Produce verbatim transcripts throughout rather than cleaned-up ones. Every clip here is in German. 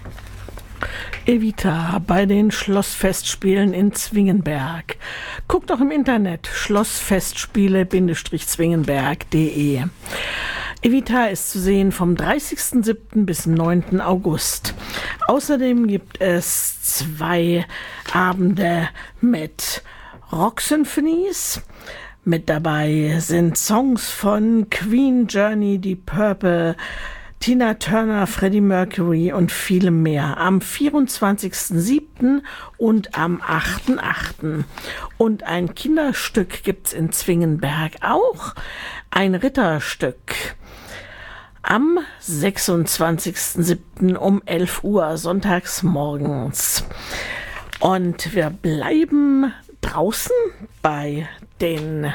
Evita bei den Schlossfestspielen in Zwingenberg. Guckt doch im Internet schlossfestspiele Zwingenberg punkt de. Evita ist zu sehen vom dreißigsten siebten bis neunten August. Außerdem gibt es zwei Abende mit Rock-Symphonies. Mit dabei sind Songs von Queen, Journey, Deep Purple, Tina Turner, Freddie Mercury und viele mehr am vierundzwanzigsten siebten und am achten achten Und ein Kinderstück gibt's in Zwingenberg auch, ein Ritterstück. Am sechsundzwanzigsten siebten um elf Uhr, sonntags morgens. Und wir bleiben draußen bei den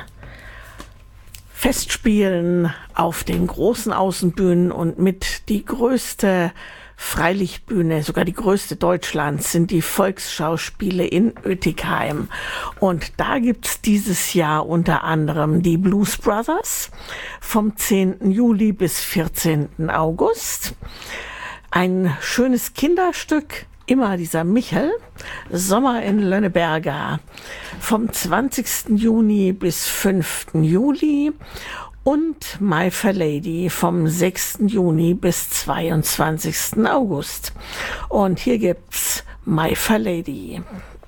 Festspielen auf den großen Außenbühnen und mit die größte Freilichtbühne, sogar die größte Deutschlands, sind die Volksschauspiele in Oetikheim. Und da gibt's dieses Jahr unter anderem die Blues Brothers vom zehnten Juli bis vierzehnten August. Ein schönes Kinderstück, immer dieser Michel, Sommer in Lönneberger, vom zwanzigsten Juni bis fünften Juli und My Fair Lady vom sechsten Juni bis zweiundzwanzigsten August. Und hier gibt's My Fair Lady.